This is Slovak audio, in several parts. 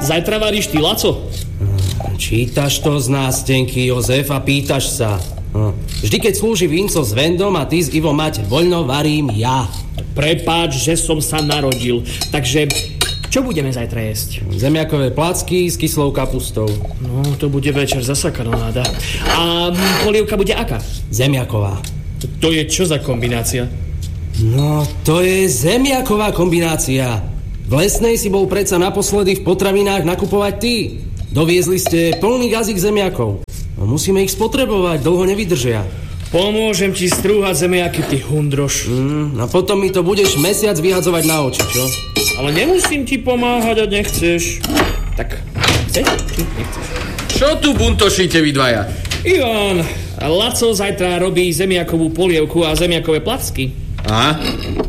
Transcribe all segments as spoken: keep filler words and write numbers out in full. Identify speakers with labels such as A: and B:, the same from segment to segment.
A: Zajtra varíš ty, Laco?
B: Čítaš to z nástenky, Jozef, a pýtaš sa. Vždy, keď slúži Vinco s Vendom a ty s Ivom máte voľno, varím ja.
A: Prepáč, že som sa narodil. Takže čo budeme zajtra jesť?
B: Zemiakové placky s kyslou kapustou.
A: No, to bude večer zasa kanonáda. A polievka bude aká?
B: Zemiaková.
A: To je čo za kombinácia?
B: No, to je zemiaková kombinácia. V Lesnej si bol predsa naposledy v potravinách nakupovať ty. Doviezli ste plný gazik zemiakov. No, musíme ich spotrebovať, dlho nevydržia.
A: Pomôžem ti strúhať zemiaky, ty hundroš.
B: Mm, a potom mi to budeš mesiac vyhadzovať na oči, čo?
A: Ale nemusím ti pomáhať, ak nechceš. Tak, chceš? Či nechceš?
C: Čo tu buntošíte vy dvaja?
A: Ivan, Laco zajtra robí zemiakovú polievku a zemiakové placky.
C: Aha.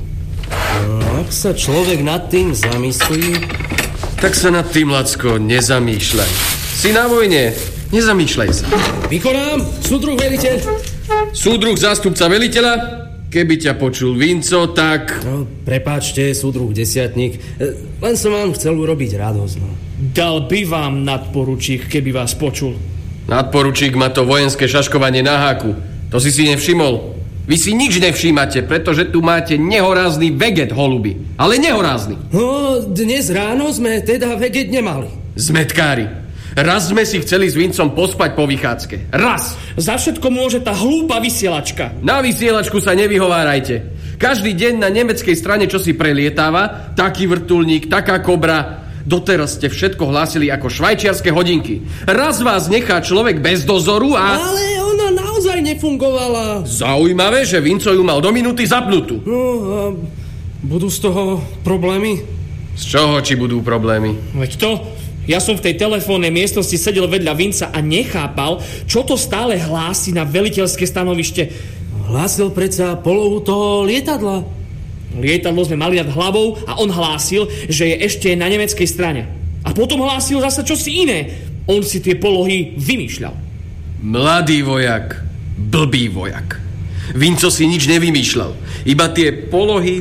B: No, ak sa človek nad tým zamyslí...
C: Tak sa nad tým, Lacko, nezamýšľaj. Si na vojne, nezamýšľaj sa.
B: Vykonám, súdruh veliteľ.
C: Súdruh zástupca veliteľa? Keby ťa počul Vinco, tak...
B: No, prepáčte, súdruh desiatnik. Len som vám chcel urobiť radosť, no.
A: Dal by vám nadporučík, keby vás počul.
C: Nadporučík má to vojenské šaškovanie na háku. To si si nevšimol. Vy si nič nevšímate, pretože tu máte nehorázny veget, holuby. Ale nehorázny.
B: No, dnes ráno sme teda veget nemali.
C: Zmetkári. Raz sme si chceli s Vincom pospať po vychádzke. Raz.
A: Za všetko môže tá hlúpa vysielačka.
C: Na vysielačku sa nevyhovárajte. Každý deň na nemeckej strane čo si prelietáva, taký vrtuľník, taká kobra. Doteraz ste všetko hlásili ako švajčiarske hodinky. Raz vás nechá človek bez dozoru a...
B: Ale ona naozaj nefungovala.
C: Zaujímavé, že Vinco ju mal do minúty zapnutú.
B: No a budú z toho problémy?
C: Z čoho či budú problémy?
A: Veď to... Ja som v tej telefónnej miestnosti sedel vedľa Vinca a nechápal, čo to stále hlási na veliteľské stanovište.
B: Hlásil predsa polohu toho lietadla.
A: Lietadlo sme mali nad hlavou a on hlásil, že je ešte na nemeckej strane. A potom hlásil zasa čosi iné. On si tie polohy vymýšľal.
C: Mladý vojak, blbý vojak. Vinco si nič nevymýšľal. Iba tie polohy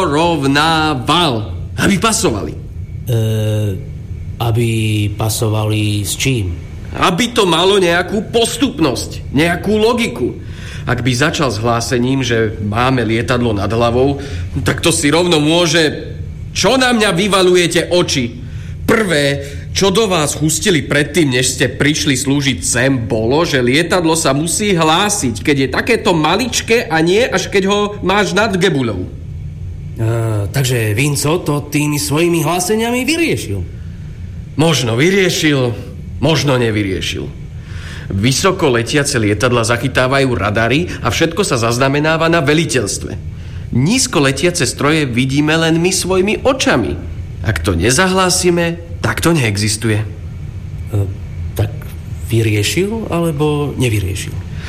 C: dorovnával, aby pasovali.
B: Eee... Aby pasovali s čím?
C: Aby to malo nejakú postupnosť, nejakú logiku. Ak by začal s hlásením, že máme lietadlo nad hlavou, tak to si rovno môže... Čo na mňa vyvalujete oči? Prvé, čo do vás chustili predtým, než ste prišli slúžiť sem, bolo, že lietadlo sa musí hlásiť, keď je takéto maličké a nie až keď ho máš nad gebuľou.
B: Uh, takže Vinco to tými svojimi hláseniami vyriešil.
C: Možno vyriešil, možno nevyriešil. Vysoko letiace lietadla zachytávajú radary a všetko sa zaznamenáva na veliteľstve. Nízko letiace stroje vidíme len my svojimi očami. Ak to nezahlásime, tak to neexistuje.
B: E, tak vyriešil alebo nevyriešil?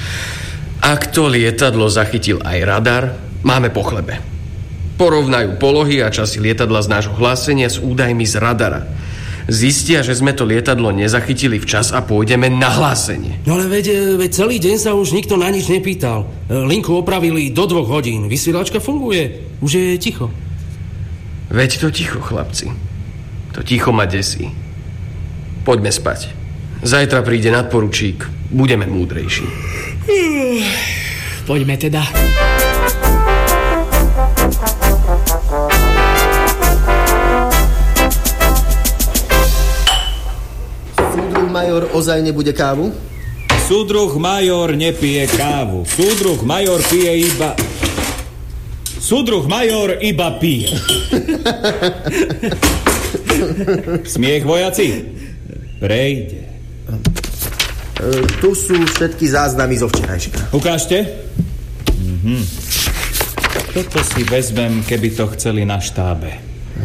C: Ak to lietadlo zachytil aj radar, máme po chlebe. Porovnajú polohy a časy lietadla z nášho hlásenia s údajmi z radara. Zistia, že sme to lietadlo nezachytili včas a pôjdeme na hlásenie.
B: No ale veď, veď celý deň sa už nikto na nič nepýtal. Linku opravili do dvoch hodín. Vysielačka funguje. Už je ticho.
C: Veď to ticho, chlapci. To ticho ma desí. Poďme spať. Zajtra príde nadporučík. Budeme múdrejší.
A: Poďme teda.
D: Major ozaj nebude kávu?
E: Súdruh major nepije kávu. Súdruh major pije iba... Súdruh major iba pije. Smiech, vojaci? Prejde.
D: E, tu sú všetky záznamy zo včerajška.
E: Ukážte? Mhm. Toto si vezmem, keby to chceli na štábe.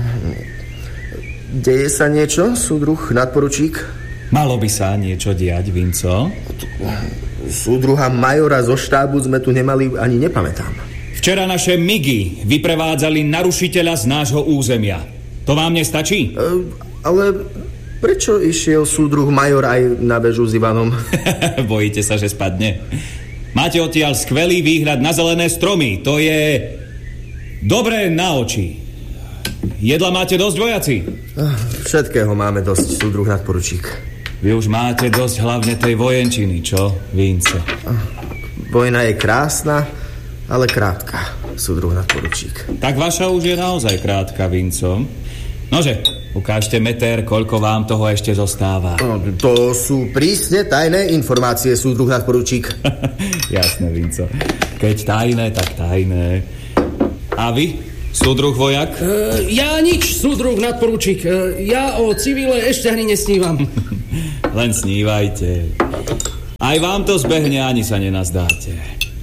D: Deje sa niečo, súdruh nadporučík?
E: Malo by sa niečo diať, Vinco?
D: Súdruha majora zo štábu sme tu nemali, ani nepamätám.
E: Včera naše migy vyprevádzali narušiteľa z nášho územia. To vám nestačí?
D: E, ale prečo išiel súdruh major aj na väžu s Ivanom?
E: Bojíte sa, že spadne? Máte odtiaľ skvelý výhľad na zelené stromy. To je dobré na oči. Jedla máte dosť, vojaci?
D: Všetkého máme dosť, súdruh nadporučík.
E: Vy už máte dosť hlavne tej vojenčiny, čo, Vinco?
D: Vojna je krásna, ale krátka, súdruh nadporučík.
E: Tak vaša už je naozaj krátka, Vinco. Nože, ukážte meter, koľko vám toho ešte zostáva.
D: No, to sú prísne tajné informácie, súdruh nadporučík.
E: Jasné, Vinco. Keď tajné, tak tajné. A vy, súdruh vojak?
B: Uh, ja nič, súdruh nadporučík. Uh, ja o civile ešte ani nesnívam.
E: Len snívajte. Aj vám to zbehne, ani sa nenazdáte.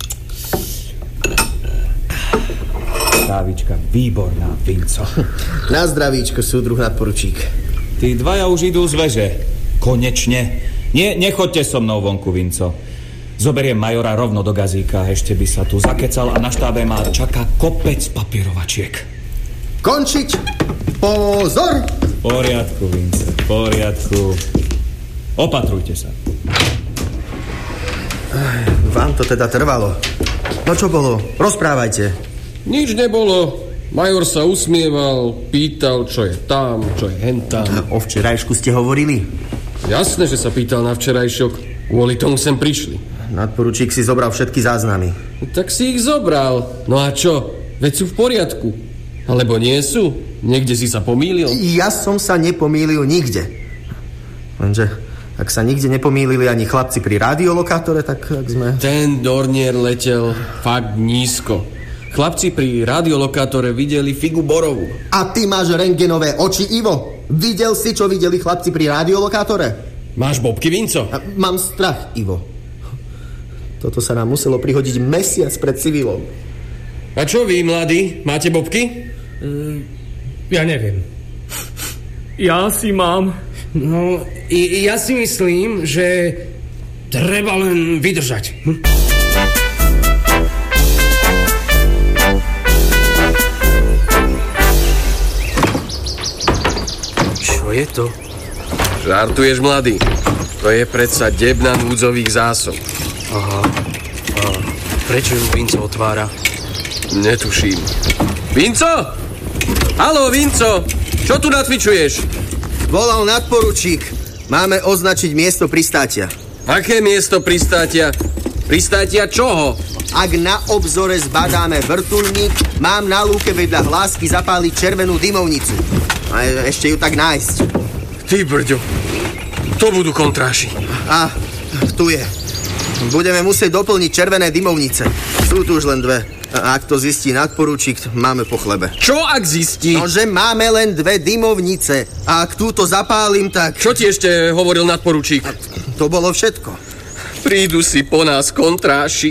E: Kávička výborná, Vinco.
D: Na zdravíčko, súdruh nadporučík.
E: Tí dvaja už idú z veže. Konečne. Nie, nechoďte so mnou vonku, Vinco. Zoberiem majora rovno do gazíka. Ešte by sa tu zakecal a na štábe ma čaká kopec papierovačiek.
D: Končiť! Pozor!
E: V poriadku, Vinco, v poriadku. Opatrujte sa.
D: Vám to teda trvalo. No čo bolo? Rozprávajte.
C: Nič nebolo. Major sa usmieval, pýtal, čo je tam, čo je hentam.
D: O včerajšku ste hovorili?
C: Jasné, že sa pýtal na včerajšok. Kvôli tomu sem prišli.
D: Nadporučík si zobral všetky záznamy.
C: Tak si ich zobral. No a čo? Veď sú v poriadku. Alebo nie sú? Niekde si sa pomýlil?
D: Ja som sa nepomýlil nikde. Lenže ak sa nikde nepomýlili ani chlapci pri radiolokátore, tak ak sme...
C: Ten Dornier letel fakt nízko. Chlapci pri radiolokátore videli figu borovú.
D: A ty máš rentgenové oči, Ivo? Videl si, čo videli chlapci pri radiolokátore?
C: Máš bobky, Vinco?
D: A mám strach, Ivo. Toto sa nám muselo prihodiť mesiac pred civilou.
C: A čo vy, mladí? Máte bobky?
A: Uh, ja neviem. Ja si mám.
B: No, ja si myslím, že treba len vydržať. Hm? Čo je to?
C: Žartuješ, mladý. To je predsa debna núdzových zásob.
B: Aha. A prečo ju Vinco otvára?
C: Netuším. Vinco? Haló, Vinco? Čo tu natvičuješ?
D: Volal nadporučík. Máme označiť miesto pristátia.
C: Aké miesto pristátia? Pristátia čoho?
D: Ak na obzore zbadáme vrtuľník, mám na lúke vedľa hlásky zapáliť červenú dymovnicu. A ešte ju tak nájsť.
C: Ty brďo, to budú kontráši.
D: A tu je. Budeme musieť doplniť červené dymovnice. Sú tu už len dve. A ak to zistí nadporučík, máme po chlebe.
C: Čo ak zistí?
D: No, že máme len dve dymovnice. A ak túto zapálim, tak...
C: Čo ti ešte hovoril nadporučík?
D: A to bolo všetko.
C: Prídu si po nás kontráši.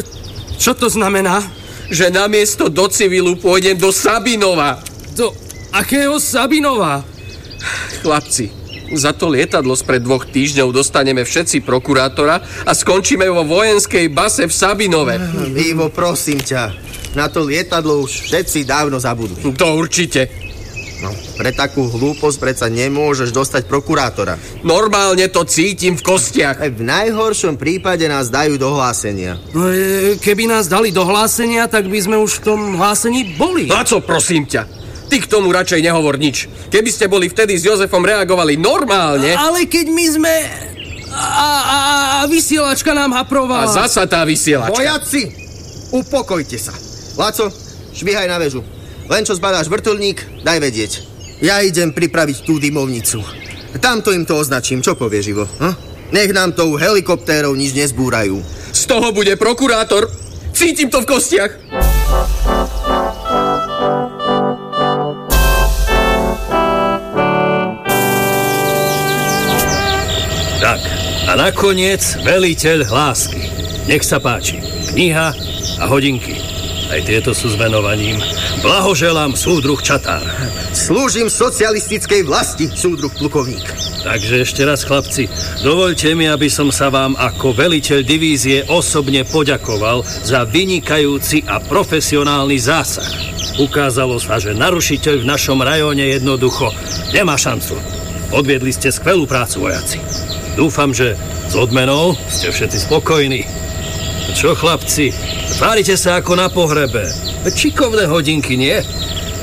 B: Čo to znamená?
C: Že namiesto do civilu pôjdem do Sabinova.
B: Do akého Sabinova?
C: Chlapci, za to lietadlo spred dvoch týždňov dostaneme všetci prokurátora a skončíme vo vojenskej base v Sabinove.
D: Ivo, prosím ťa, na to lietadlo už všetci dávno zabudli.
C: To určite.
D: No, pre takú hlúposť predsa nemôžeš dostať prokurátora.
C: Normálne to cítim v kostiach.
D: Aj v najhoršom prípade nás dajú do hlásenia.
B: No, keby nás dali do hlásenia, tak by sme už v tom hlásení boli.
C: Laco, prosím ťa, ty k tomu radšej nehovor nič. Keby ste boli vtedy s Jozefom reagovali normálne...
B: Ale keď my sme... A, a, a vysielačka nám haprovala.
C: A zasa tá vysielačka.
D: Vojaci, upokojte sa. Laco, švihaj na väžu. Len čo zbadáš vrtuľník, daj vedieť. Ja idem pripraviť tú dymovnicu. Tamto im to označím, čo povie Živo? Hm? Nech nám tou helikoptérou nič nezbúrajú.
C: Z toho bude prokurátor. Cítim to v kostiach.
F: Tak, a nakoniec veliteľ hlásky. Nech sa páči. Kniha a hodinky. Aj tieto sú s venovaním. Blahoželám, súdruh Čatár.
D: Slúžim socialistickej vlasti, súdruh plukovník.
F: Takže ešte raz, chlapci, dovoľte mi, aby som sa vám ako veliteľ divízie osobne poďakoval za vynikajúci a profesionálny zásah. Ukázalo sa, že narušiteľ v našom rajóne jednoducho nemá šancu. Odviedli ste skvelú prácu, vojaci. Dúfam, že s odmenou ste všetci spokojní. Čo, chlapci? Tvárite sa ako na pohrebe. Čikovné hodinky, nie?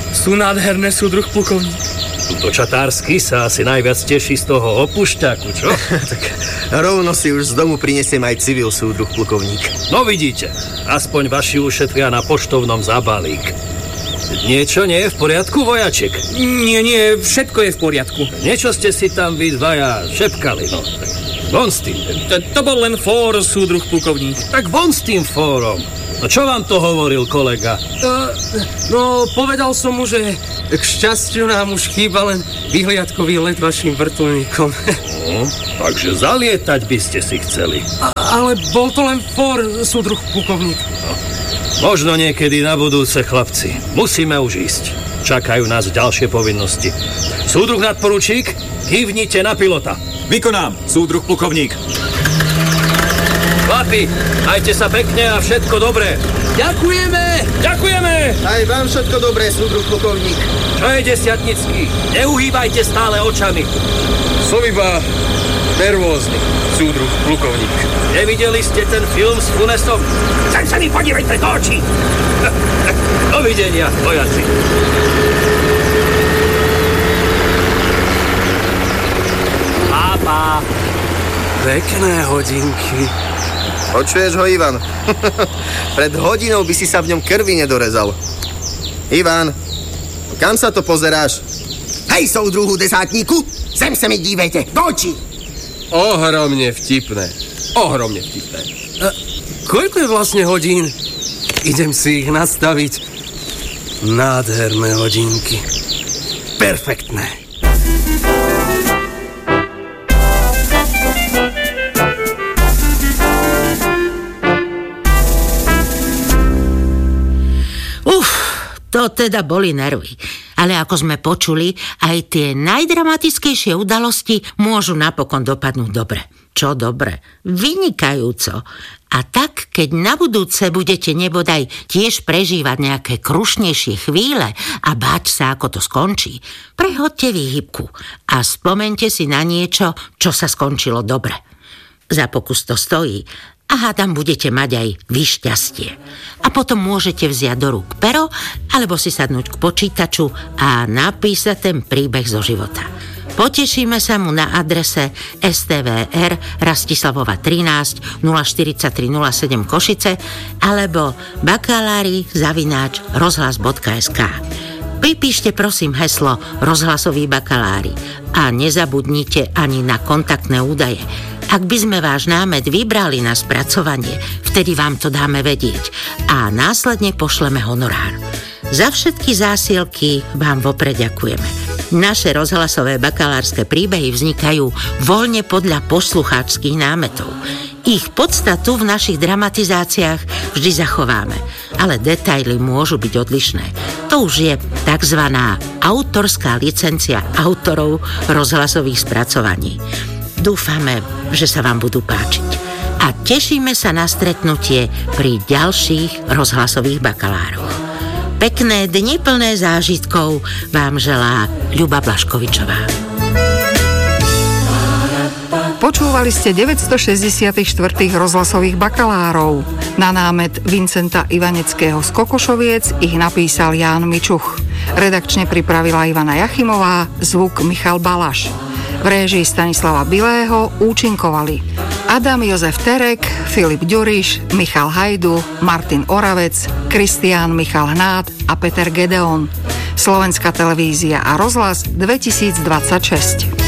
A: Sú nádherné, súdruh plukovník.
F: Dočatársky sa asi najviac teší z toho opušťaku, čo?
D: Tak rovno si už z domu prinesiem aj civil, súdruh plukovník.
F: No vidíte, aspoň vaši ušetria na poštovnom zábalík. Niečo nie je v poriadku, vojaček?
A: Nie, nie, všetko je v poriadku.
F: Niečo ste si tam vy dvaja šepkali, no. Von s tým.
A: To, to bol len fór, súdruh plukovník.
F: Tak von s tým fórom. No čo vám to hovoril kolega?
B: Uh, no, povedal som mu, že k šťastiu nám už chýba len vyhliadkový let vašim vrtuľníkom.
F: No, takže zalietať by ste si chceli.
B: A, ale bol to len fór, súdruh plukovník.
F: No, možno niekedy na budúce, chlapci. Musíme už ísť. Čakajú nás ďalšie povinnosti. Súdruh nadporučík, kývnite na pilota.
E: Vykonám, súdruh plukovník.
F: Chlapi, majte sa pekne a všetko dobré.
B: Ďakujeme!
A: Ďakujeme!
D: Aj vám všetko dobré, súdruh plukovník.
F: Čo je desiatnický? Neuhýbajte stále očami.
C: Som iba nervózny, súdruh plukovník.
F: Nevideli ste ten film s Funesom? Sem sa mi podívajte do očí. Dovidenia, vojaci.
B: Pápa, pekné hodinky.
D: Počuješ ho, Ivan? Pred hodinou by si sa v ňom krvi nedorezal. Ivan, kam sa to pozeráš?
G: Hej, soudruhu desátníku, sem sa mi dívejte, do očí.
C: Ohromne vtipné. Ohromne vtipné.
B: A koľko je vlastne hodín? Idem si ich nastaviť. Nádherné hodinky. Perfektné.
H: To teda boli nervy. Ale ako sme počuli, aj tie najdramatickejšie udalosti môžu napokon dopadnúť dobre. Čo dobre? Vynikajúco. A tak, keď na budúce budete nebodaj tiež prežívať nejaké krušnejšie chvíle a báť sa, ako to skončí, prehodte výhybku a spomente si na niečo, čo sa skončilo dobre. Za pokus to stojí. A hádam, budete mať aj vy šťastie. A potom môžete vziať do rúk pero, alebo si sadnúť k počítaču a napísať ten príbeh zo života. Potešíme sa mu na adrese es té vé er Rastislavova trinásť nula štyridsaťtri nula sedem Košice alebo bakalári zavináč rozhlas bodka es ká. Pripíšte prosím heslo rozhlasoví bakalári a nezabudnite ani na kontaktné údaje. Ak by sme váš námet vybrali na spracovanie, vtedy vám to dáme vedieť a následne pošleme honorár. Za všetky zásielky vám vopred ďakujeme. Naše rozhlasové bakalárske príbehy vznikajú voľne podľa poslucháčskych námetov. Ich podstatu v našich dramatizáciách vždy zachováme, ale detaily môžu byť odlišné. To už je takzvaná autorská licencia autorov rozhlasových spracovaní. Dúfame, že sa vám budú páčiť. A tešíme sa na stretnutie pri ďalších rozhlasových bakalároch. Pekné dni plné zážitkov vám želá Ľuba Blaškovičová.
I: Počúvali ste deväťstošesťdesiatštyri rozhlasových bakalárov. Na námet Vincenta Ivaneckého z Kokošoviec ich napísal Ján Mičuch. Redakčne pripravila Ivana Jachimová, zvuk Michal Balaš. V réžii Stanislava Bilého účinkovali Adam Jozef Terek, Filip Ďuriš, Michal Hajdu, Martin Oravec, Kristián Michal Hnát a Peter Gedeon. Slovenská televízia a rozhlas dvetisícdvadsaťšesť.